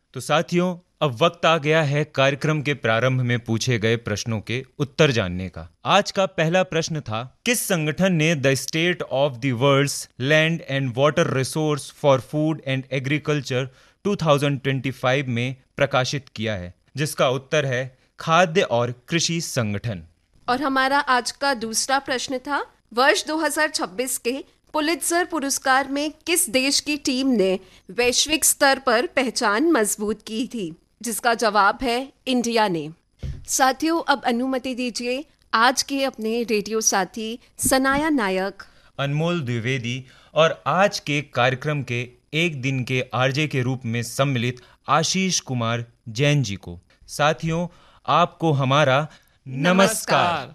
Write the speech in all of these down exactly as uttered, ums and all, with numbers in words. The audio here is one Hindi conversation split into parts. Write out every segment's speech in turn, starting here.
तो साथियों, अब वक्त आ गया है कार्यक्रम के प्रारंभ में पूछे गए प्रश्नों के उत्तर जानने का। आज का पहला प्रश्न था, किस संगठन ने the state of the world's land and water resource for food and agriculture दो हज़ार पच्चीस में प्रकाशित किया है? जिसका उत्तर है खाद्य और कृषि संगठन। और हमारा आज का दूसरा प्रश्न था, वर्ष दो हज़ार छब्बीस के पुलित्जर पुरस्कार में किस देश की टीम ने वैश्विक स्तर पर पहचान मजबूत की थी? जिसका जवाब है इंडिया ने। साथियों, अब अनुमति दीजिए आज के अपने रेडियो साथी सनाया नायक, अनमोल द्विवेदी और आज के कार्यक्रम के एक दिन के आरजे के रूप में सम्मिलित आशीष कुमार जैन जी को। साथियों, आपको हमारा नमस्कार।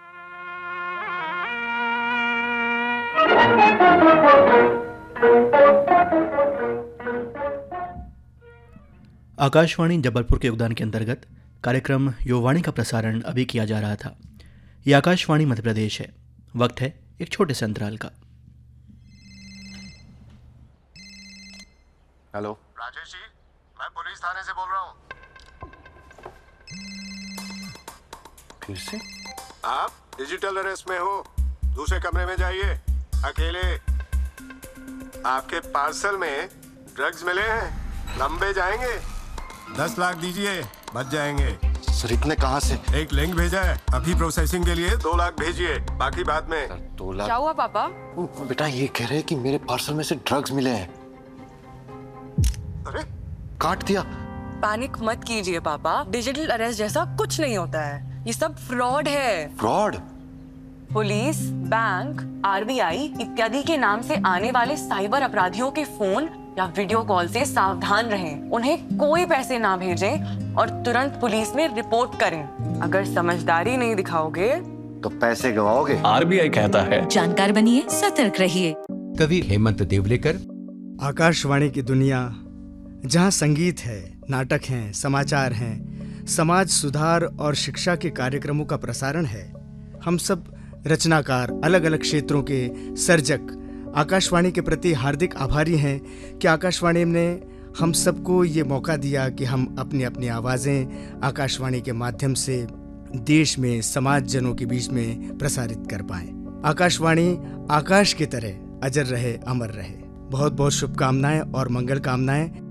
आकाशवाणी जबलपुर के योगदान के अंतर्गत कार्यक्रम युवावाणी का प्रसारण अभी किया जा रहा था। यह आकाशवाणी मध्य प्रदेश है। वक्त है एक छोटे से अंतराल का। हेलो राजेश जी, मैं पुलिस थाने से बोल रहा हूँ। फिर से? आप डिजिटल अरेस्ट में हो, दूसरे कमरे में जाइए, अकेले। आपके पार्सल में ड्रग्स मिले हैं, लंबे जाएंगे। दस लाख दीजिए, बच जाएंगे। सर इतने कहाँ से? एक लिंक भेजा है, अभी प्रोसेसिंग के लिए दो लाख भेजिए, बाकी बाद में। सर दो लाख? क्या हुआ पापा? बेटा ये कह रहे हैं कि मेरे पार्सल में से ड्रग्स मिले हैं। अरे काट दिया। पैनिक मत कीजिए पापा, डिजिटल अरेस्ट जैसा कुछ नहीं होता है, ये सब फ्रॉड है। फ्रॉड? पुलिस, बैंक, आरबीआई इत्यादि के नाम से आने वाले साइबर अपराधियों के फोन या वीडियो कॉल से सावधान रहें। उन्हें कोई पैसे ना भेजें और तुरंत पुलिस में रिपोर्ट करें। अगर समझदारी नहीं दिखाओगे तो पैसे गवाओगे। आरबीआई कहता है, जानकार बनिए, सतर्क रहिए। कवि हेमंत देवलेकर। आकाशवाणी की दुनिया जहां संगीत है, नाटक हैं, समाचार हैं, समाज सुधार और शिक्षा के कार्यक्रमों का प्रसारण है। हम सब रचनाकार, अलग अलग क्षेत्रों के सर्जक आकाशवाणी के प्रति हार्दिक आभारी हैं कि आकाशवाणी ने हम सबको ये मौका दिया कि हम अपनी अपनी आवाज़ें आकाशवाणी के माध्यम से देश में समाज जनों के बीच में प्रसारित कर पाएं। आकाशवाणी आकाश की तरह अजर रहे, अमर रहे। बहुत बहुत शुभकामनाएं और मंगल कामनाएं